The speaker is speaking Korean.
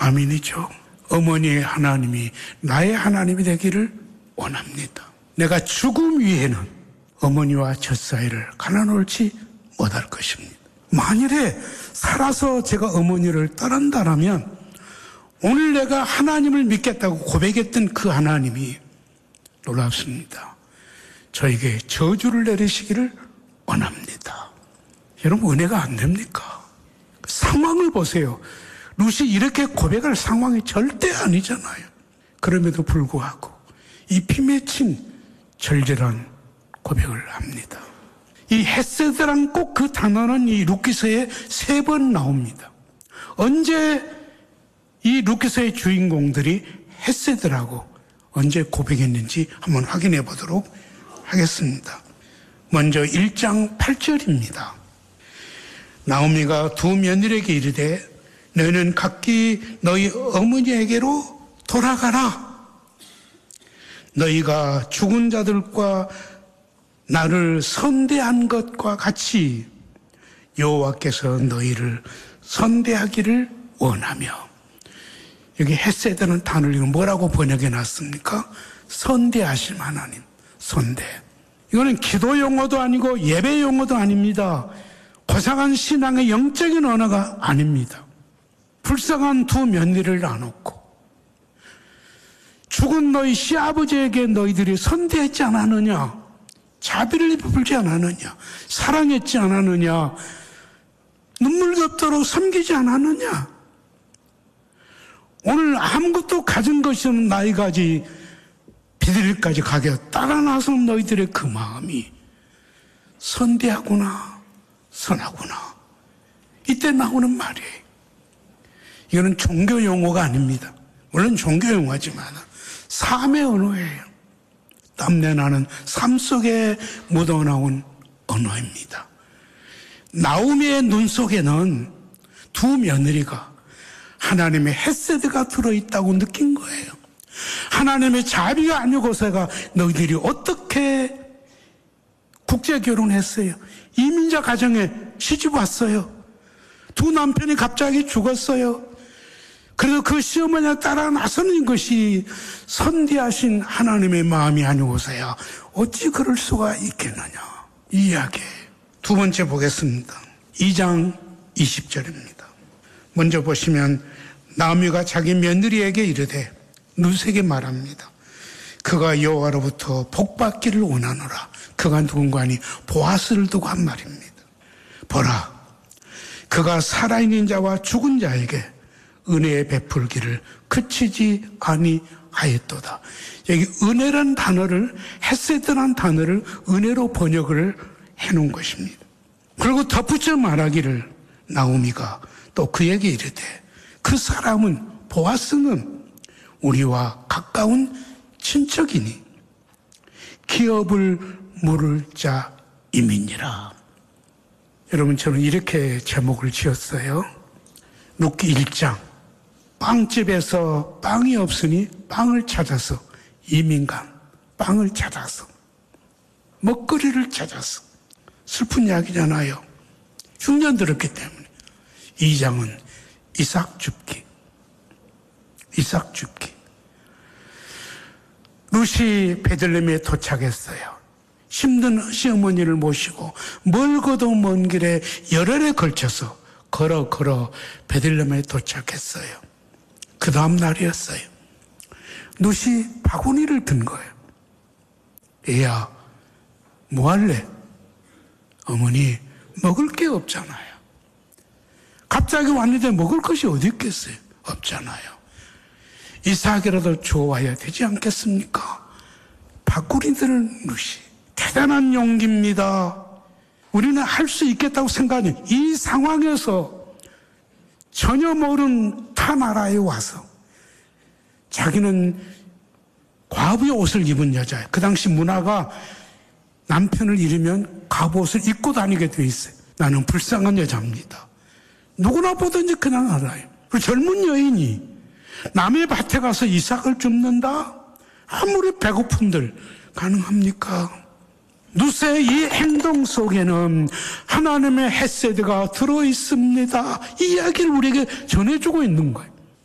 아멘이죠. 어머니의 하나님이 나의 하나님이 되기를 원합니다. 내가 죽음 위에는 어머니와 저 사이를 가나놓지 못할 것입니다. 만일에 살아서 제가 어머니를 떠난다라면 오늘 내가 하나님을 믿겠다고 고백했던 그 하나님이 놀랍습니다. 저에게 저주를 내리시기를 원합니다. 여러분, 은혜가 안 됩니까? 상황을 보세요. 룻이 이렇게 고백할 상황이 절대 아니잖아요. 그럼에도 불구하고 이 피맺힌 절절한 고백을 합니다. 이 헤세드란 꼭 그 단어는 이 룻기서에 3번 나옵니다. 언제 이 룻기서의 주인공들이 헤세드라고 언제 고백했는지 한번 확인해 보도록 하겠습니다. 먼저 1장 8절입니다. 나오미가 두 며느리에게 이르되 너희는 각기 너희 어머니에게로 돌아가라. 너희가 죽은 자들과 나를 선대한 것과 같이 여호와께서 너희를 선대하기를 원하며. 여기 헤세드는 단어를 뭐라고 번역해 놨습니까? 선대하실 하나님. 선대. 이거는 기도 용어도 아니고 예배 용어도 아닙니다. 고상한 신앙의 영적인 언어가 아닙니다. 불쌍한 두 며느리를 놔놓고 죽은 너희 시아버지에게 너희들이 선대했지 않았느냐? 자비를 베풀지 않았느냐? 사랑했지 않았느냐? 눈물 겹도록 섬기지 않았느냐? 오늘 아무것도 가진 것이 없는 나이까지 비들까지 가게 따라 나선 너희들의 그 마음이 선대하구나, 선하구나. 이때 나오는 말이에요. 이거는 종교 용어가 아닙니다. 물론 종교 용어지만 삶의 언어예요. 땀내 나는 삶 속에 묻어나온 언어입니다. 나오미의 눈 속에는 두 며느리가 하나님의 헤세드가 들어있다고 느낀 거예요. 하나님의 자비가 아니고서가 너희들이 어떻게 국제 결혼했어요? 이민자 가정에 시집 왔어요. 두 남편이 갑자기 죽었어요. 그래도 그 시어머니가 따라 나서는 것이 선대하신 하나님의 마음이 아니고서야 어찌 그럴 수가 있겠느냐. 이 이야기예요. 두 번째 보겠습니다. 2장 20절입니다. 먼저 보시면 나오미가 자기 며느리에게 이르되 룻에게 말합니다. 그가 여호와로부터 복받기를 원하노라. 그가 누군가 하니 보아스를 두고 한 말입니다. 보라, 그가 살아있는 자와 죽은 자에게 은혜의 베풀기를 그치지 아니하였도다. 여기 은혜란 단어를, 헤세드란 단어를 은혜로 번역을 해놓은 것입니다. 그리고 덧붙여 말하기를 나오미가 또 그에게 이르되 그 사람은, 보아스는 우리와 가까운 친척이니 기업을 물을 자임이니라. 여러분, 저는 이렇게 제목을 지었어요. 룻기 1장. 빵집에서 빵이 없으니 빵을 찾아서, 이민간 빵을 찾아서, 먹거리를 찾아서. 슬픈 이야기잖아요. 흉년 들었기 때문에. 2장은 이삭 줍기. 이삭 줍기. 룻이 베들레헴에 도착했어요. 힘든 시어머니를 모시고 멀고도 먼 길에 열흘에 걸쳐서 걸어 베들레헴에 도착했어요. 그 다음 날이었어요. 룻이 바구니를 든 거예요. 애야, 뭐 할래? 어머니, 먹을 게 없잖아요. 갑자기 왔는데 먹을 것이 어디 있겠어요? 없잖아요. 이삭이라도 주어와야 되지 않겠습니까? 바구니들은 룻이 대단한 용기입니다. 우리는 할 수 있겠다고 생각하는 이 상황에서 전혀 모르는 타 나라에 와서 자기는 과부의 옷을 입은 여자예요. 그 당시 문화가 남편을 잃으면 과부옷을 입고 다니게 돼 있어요. 나는 불쌍한 여자입니다. 누구나 보든지 그냥 알아요. 그 젊은 여인이 남의 밭에 가서 이삭을 줍는다? 아무리 배고픈들 가능합니까? 룻의 이 행동 속에는 하나님의 헤세드가 들어있습니다. 이 이야기를 우리에게 전해주고 있는 거예요.